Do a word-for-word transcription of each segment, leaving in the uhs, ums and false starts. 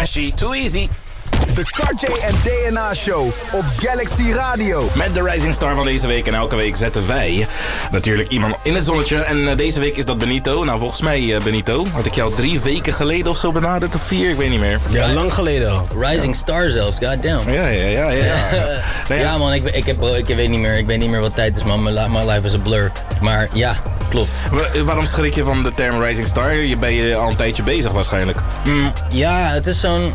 Trashy, too easy. De Cartier en D N A Show op Galaxy Radio. Met de Rising Star van deze week. En elke week zetten wij natuurlijk iemand in het zonnetje. En uh, deze week is dat Benito. Nou, volgens mij, uh, Benito, had ik jou drie weken geleden of zo benaderd. Of vier, ik weet niet meer. Ja, lang geleden al. Rising Star zelfs, goddamn. Ja, ja, ja. Ja, ja. Nee, ja man, ik, ik, heb, ik, weet niet meer, ik weet niet meer wat tijd is, man. My, my life is a blur. Maar ja, klopt. Wa- waarom schrik je van de term Rising Star? Je ben je al een tijdje bezig waarschijnlijk. Mm, ja, het is zo'n...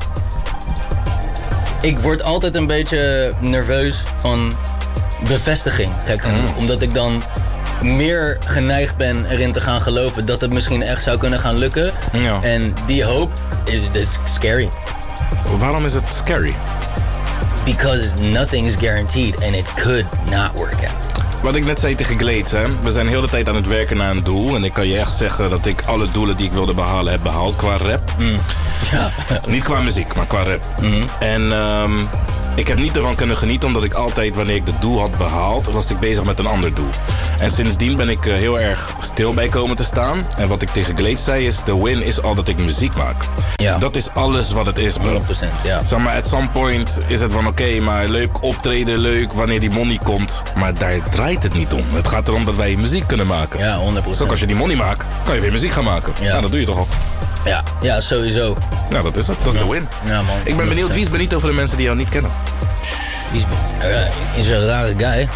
Ik word altijd een beetje nerveus van bevestiging, gek genoeg. Mm. Omdat ik dan meer geneigd ben erin te gaan geloven dat het misschien echt zou kunnen gaan lukken. Ja. En die hoop is, is scary. Waarom is het scary? Because nothing is guaranteed and it could not work out. Wat ik net zei tegen Glades, hè. We zijn heel de tijd aan het werken naar een doel. En ik kan je echt zeggen dat ik alle doelen die ik wilde behalen heb behaald qua rap. Mm. Ja. Niet qua muziek, maar qua rap. Mm. En um, ik heb niet ervan kunnen genieten omdat ik altijd, wanneer ik het doel had behaald, was ik bezig met een ander doel. En sindsdien ben ik uh, heel erg stil bij komen te staan. En wat ik tegen Glades zei is, de win is al dat ik muziek maak. Ja. Dat is alles wat het is, bro. honderd procent, ja. Zeg maar, at some point is het van oké, okay, maar leuk optreden, leuk wanneer die money komt. Maar daar draait het niet om. Het gaat erom dat wij muziek kunnen maken. Ja, honderd procent. Dus ook als je die money maakt, kan je weer muziek gaan maken. Ja, nou, dat doe je toch al. Ja, ja, sowieso. Nou, dat is het. Dat is de win. Ja, man. Ik ben benieuwd, wie is Benito voor de mensen die jou niet kennen? Is, uh, is een rare guy.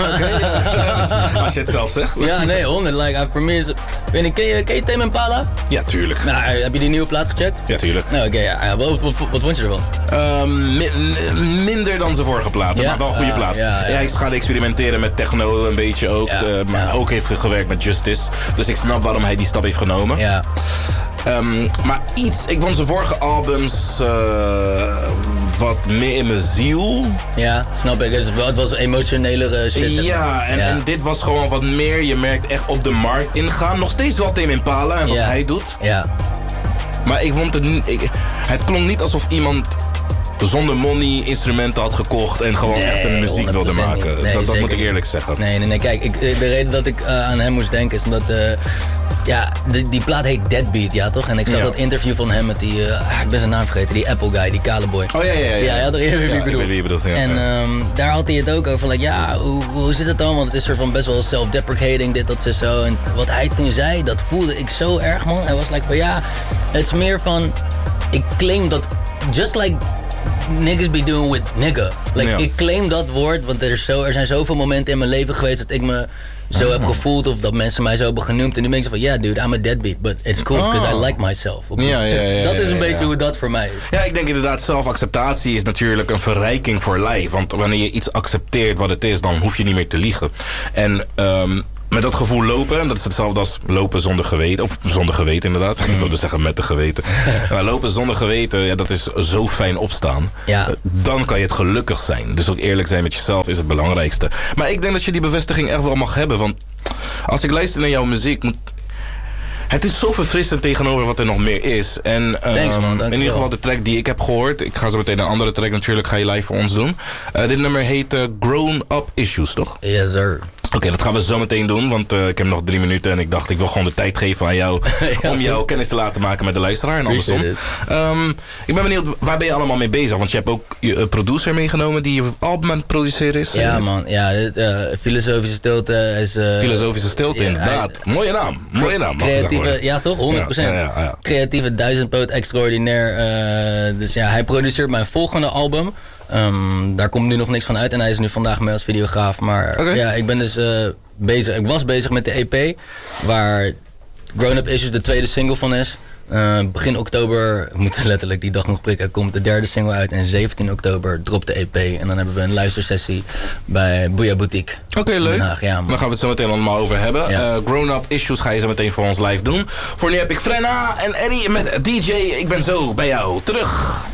Okay. Als je het zelf zegt. Ja, nee, honderd. Like, voor mij is het... Weet je, ken je, ken je Tame Impala? Ja, tuurlijk. Nou, heb je die nieuwe plaat gecheckt? Ja, tuurlijk. Nou, oké, okay, ja. Wat, wat, wat vond je ervan? Um, mi minder dan zijn vorige platen, ja? Maar wel een goede uh, plaat. Ja, ja. ja, ik ga experimenteren met techno een beetje ook. Ja, uh, maar ja. ook heeft gewerkt met Justice. Dus ik snap waarom hij die stap heeft genomen. Ja. Um, maar iets, ik vond zijn vorige albums uh, wat meer in mijn ziel. Ja, snap ik. Het was emotionelere shit. Ja en, ja, en dit was gewoon wat meer, je merkt echt op de markt ingaan. Nog steeds wel Tame Impala en wat ja. hij doet. Ja. Maar ik vond het, ik, het klonk niet alsof iemand zonder money instrumenten had gekocht en gewoon nee, echt een muziek wilde maken. Nee, dat dat moet ik eerlijk zeggen. Nee, nee, nee. Kijk, ik, de reden dat ik uh, aan hem moest denken is omdat... Uh, Ja, die, die plaat heet Deadbeat, ja toch? En ik zag ja. dat interview van hem met die, uh, ik ben zijn naam vergeten, die Apple guy, die kale boy. Oh ja, ja, ja. Ja, ja, dat is wie ik bedoel. Wie je bedoelt ja. En um, daar had hij het ook over, like, ja, hoe, hoe zit het dan? Want het is soort van best wel self-deprecating, dit, dat, zo. En wat hij toen zei, dat voelde ik zo erg, man. Hij was like van, ja, het is meer van, ik claim dat, just like niggas be doing with nigga. Like, ja. ik claim dat woord, want er, is zo, er zijn zoveel momenten in mijn leven geweest dat ik me zo uh-huh. heb gevoeld of dat mensen mij zo hebben genoemd. En nu ben ik zo van, ja yeah, dude, I'm a deadbeat, but it's cool because oh. I like myself. Ja, ja, ja, dat is een ja, beetje ja. hoe dat voor mij is. Ja, ik denk inderdaad, zelfacceptatie is natuurlijk een verrijking voor lijf. Want wanneer je iets accepteert wat het is, dan hoef je niet meer te liegen. En um, met dat gevoel lopen, dat is hetzelfde als lopen zonder geweten. Of zonder geweten inderdaad. Mm. Ik wilde zeggen met de geweten. Maar lopen zonder geweten, ja, dat is zo fijn opstaan. Ja. Dan kan je het gelukkig zijn. Dus ook eerlijk zijn met jezelf is het belangrijkste. Maar ik denk dat je die bevestiging echt wel mag hebben. Want als ik luister naar jouw muziek, moet... het is zo verfrissend tegenover wat er nog meer is. En um, Thanks, man, in ieder geval de track die ik heb gehoord. Ik ga zo meteen een andere track natuurlijk, ga je live voor ons doen. Uh, dit nummer heet uh, Grown Up Issues, toch? Yes, sir. Oké, okay, dat gaan we zo meteen doen, want uh, ik heb nog drie minuten en ik dacht ik wil gewoon de tijd geven aan jou ja, om jou kennis te laten maken met de luisteraar en andersom. Um, ik ben benieuwd, waar ben je allemaal mee bezig? Want je hebt ook je producer meegenomen die je album aan het produceren is. Ja man, ja, dit, uh, Filosofische Stilte is... Uh, Filosofische Stilte, ja, inderdaad. Hij, mooie naam, mooie naam. Creatieve, ja toch, honderd procent. Ja, ja, ja, ja. Creatieve duizendpoot extraordinair. Uh, dus ja, hij produceert mijn volgende album. Um, daar komt nu nog niks van uit en hij is nu vandaag mee als videograaf. Maar okay. ja, ik ben dus uh, bezig. Ik was bezig met de E P, waar Grown Up Issues de tweede single van is. Uh, begin oktober, we moeten letterlijk die dag nog prikken, komt de derde single uit. En zeventien oktober dropt de E P. En dan hebben we een luistersessie bij Booyah Boutique. Oké, okay, leuk. Haag, ja, dan gaan we het zo meteen allemaal over hebben. Ja. Uh, Grown Up Issues ga je zo meteen voor ons live doen. Voor nu heb ik Frenna en Eddie met D J. Ik ben zo bij jou terug.